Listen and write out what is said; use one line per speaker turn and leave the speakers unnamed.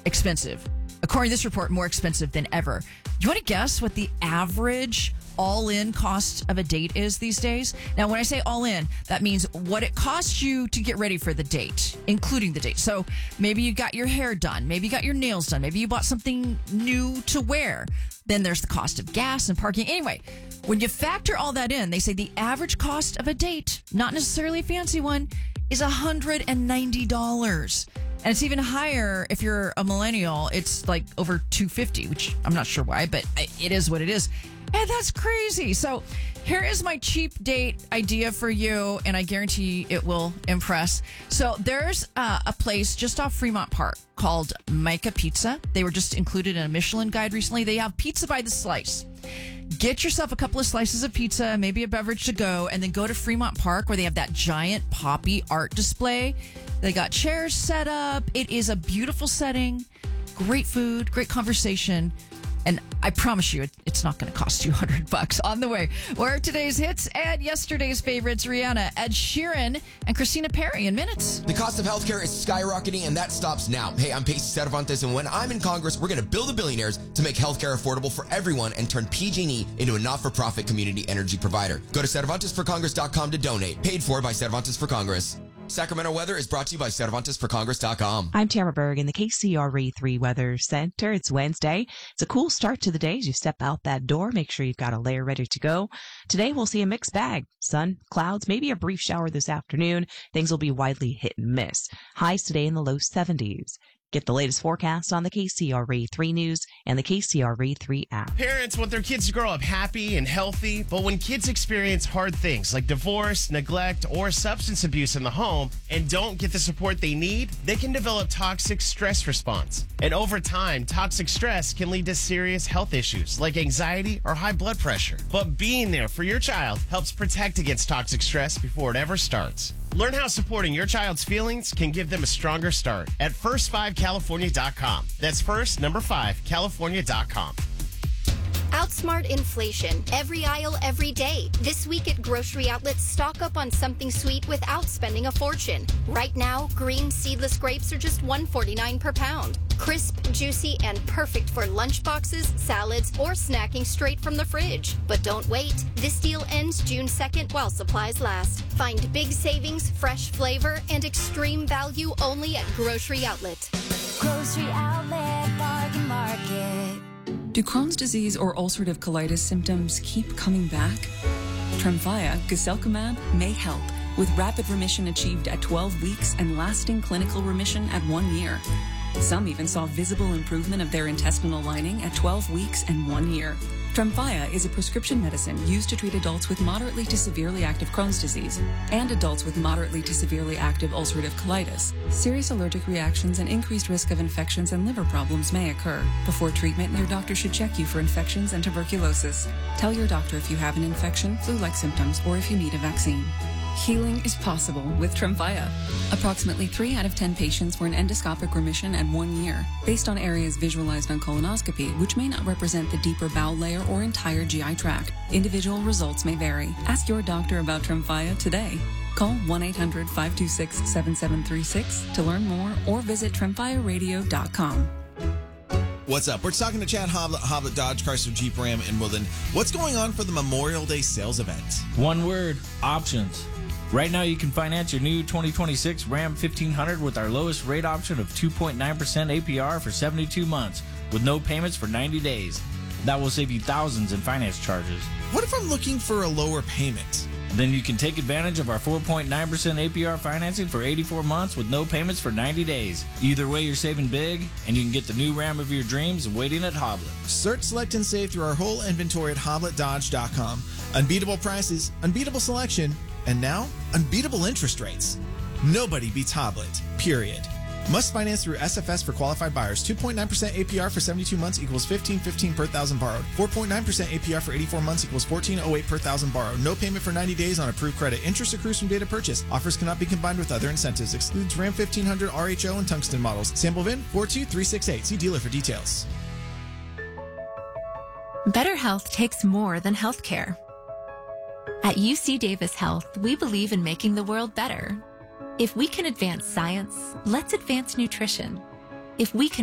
expensive. According to this report, more expensive than ever. Do you want to guess what the average all-in cost of a date is these days? Now, when I say all-in, that means what it costs you to get ready for the date, including the date. So maybe you got your hair done. Maybe you got your nails done. Maybe you bought something new to wear. Then there's the cost of gas and parking. Anyway, when you factor all that in, they say the average cost of a date, not necessarily a fancy one, is $190. And it's even higher if you're a millennial. It's like over $250, which I'm not sure why, but it is what it is. And that's crazy. So here is my cheap date idea for you, and I guarantee it will impress. So there's a place just off Fremont Park called Micah Pizza. They were just included in a Michelin guide recently. They have pizza by the slice. Get yourself a couple of slices of pizza, maybe a beverage to go, and then go to Fremont Park where they have that giant poppy art display. They got chairs set up. It is a beautiful setting, great food, great conversation. And I promise you, it's not going to cost you $100. On the way, where today's hits and yesterday's favorites, Rihanna, Ed Sheeran, and Christina Perri in minutes.
The cost of healthcare is skyrocketing, and that stops now. Hey, I'm Pacey Cervantes, and when I'm in Congress, we're going to build the billionaires to make healthcare affordable for everyone and turn PG&E into a not-for-profit community energy provider. Go to CervantesForCongress.com to donate. Paid for by Cervantes for Congress. Sacramento weather is brought to you by CervantesForCongress.com.
I'm Tamara Berg in the KCRE3 Weather Center. It's Wednesday. It's a cool start to the day as you step out that door. Make sure you've got a layer ready to go. Today we'll see a mixed bag. Sun, clouds, maybe a brief shower this afternoon. Things will be widely hit and miss. Highs today in the low 70s. Get the latest forecast on the KCRE3 News and the KCRE3 app.
Parents want their kids to grow up happy and healthy, but when kids experience hard things like divorce, neglect, or substance abuse in the home and don't get the support they need, they can develop toxic stress response. And over time, toxic stress can lead to serious health issues like anxiety or high blood pressure. But being there for your child helps protect against toxic stress before it ever starts. Learn how supporting your child's feelings can give them a stronger start at first5california.com. That's first, number 5, California.com.
Outsmart inflation. Every aisle, every day. This week at grocery outlets, stock up on something sweet without spending a fortune. Right now, green seedless grapes are just $1.49 per pound. Crisp, juicy, and perfect for lunch boxes, salads, or snacking straight from the fridge. But don't wait. This deal ends June 2nd while supplies last. Find big savings, fresh flavor, and extreme value only at Grocery Outlet.
Grocery Outlet, Bargain Market.
Do Crohn's disease or ulcerative colitis symptoms keep coming back? Tremfya, guselkumab, may help, with rapid remission achieved at 12 weeks and lasting clinical remission at 1 year. Some even saw visible improvement of their intestinal lining at 12 weeks and 1 year. Tremfya is a prescription medicine used to treat adults with moderately to severely active Crohn's disease and adults with moderately to severely active ulcerative colitis. Serious allergic reactions and increased risk of infections and liver problems may occur. Before treatment, your doctor should check you for infections and tuberculosis. Tell your doctor if you have an infection, flu-like symptoms, or if you need a vaccine. Healing is possible with Tremfya. Approximately 3 out of 10 patients were in endoscopic remission at 1 year, based on areas visualized on colonoscopy, which may not represent the deeper bowel layer or entire GI tract. Individual results may vary. Ask your doctor about Tremfya today. Call 1-800-526-7736 to learn more or visit TremfyaRadio.com.
What's up? We're talking to Chad Hoblet Dodge Chrysler Jeep Ram in Woodland. What's going on for the Memorial Day sales event?
One word, options. Right now you can finance your new 2026 Ram 1500 with our lowest rate option of 2.9% APR for 72 months with no payments for 90 days. That will save you thousands in finance charges.
What if I'm looking for a lower payment?
Then you can take advantage of our 4.9% APR financing for 84 months with no payments for 90 days. Either way, you're saving big, and you can get the new Ram of your dreams waiting at Hoblet.
Search, select, and save through our whole inventory at HobletDodge.com. Unbeatable prices, unbeatable selection, and now, unbeatable interest rates. Nobody beats Hoblet, period. Must finance through SFS for qualified buyers. 2.9% APR for 72 months equals $15.15 per thousand borrowed. 4.9% APR for 84 months equals $14.08 per thousand borrowed. No payment for 90 days on approved credit. Interest accrues from date of purchase. Offers cannot be combined with other incentives. Excludes Ram 1500 RHO and Tungsten models. Sample VIN 42368. See dealer for details.
Better health takes more than healthcare. At UC Davis Health, we believe in making the world better. If we can advance science, let's advance nutrition. If we can